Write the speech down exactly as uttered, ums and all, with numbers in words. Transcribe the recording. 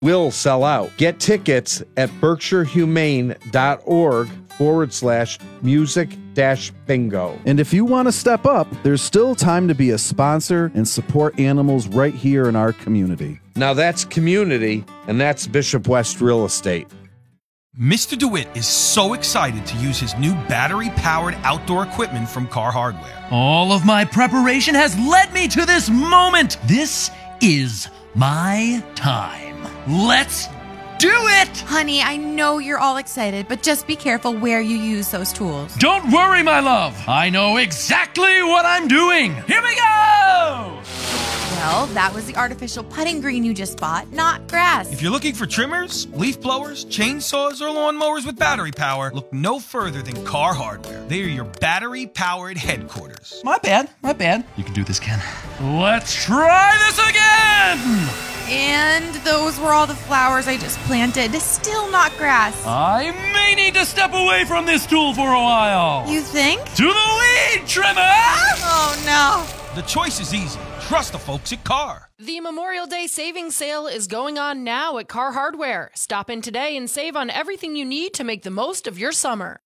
will sell out. Get tickets at berkshirehumane.org forward slash music dash bingo. And if you want to step up, there's still time to be a sponsor and support animals right here in our community. Now that's community, and that's Bishop West Real Estate. Mister DeWitt is so excited to use his new battery-powered outdoor equipment from Car Hardware. All of my preparation has led me to this moment. This is my time. Let's do it! Honey, I know you're all excited, but just be careful where you use those tools. Don't worry, my love. I know exactly what I'm doing. Here we go! Well, that was the artificial putting green you just bought, not grass. If you're looking for trimmers, leaf blowers, chainsaws, or lawnmowers with battery power, look no further than Car Hardware. They are your battery-powered headquarters. My bad, my bad. You can do this, Ken. Let's try this again! And those were all the flowers I just planted. Still not grass. I may need to step away from this tool for a while. You think? To the weed trimmer! Oh, no. The choice is easy. Trust the folks at Car. The Memorial Day savings sale is going on now at Car Hardware. Stop in today and save on everything you need to make the most of your summer.